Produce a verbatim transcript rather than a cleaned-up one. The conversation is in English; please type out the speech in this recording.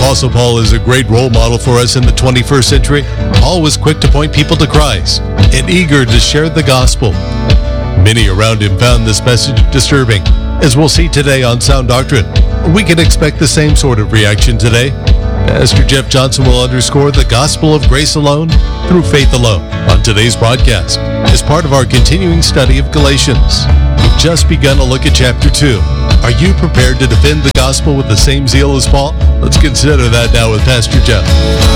Apostle Paul is a great role model for us in the twenty-first century. Paul was quick to point people to Christ and eager to share the gospel. Many around him found this message disturbing. As we'll see today on Sound Doctrine, we can expect the same sort of reaction today. Pastor Jeff Johnson will underscore the gospel of grace alone through faith alone on today's broadcast as part of our continuing study of Galatians. We've just begun a look at chapter two. Are you prepared to defend the gospel with the same zeal as Paul? Let's consider that now with Pastor Jeff.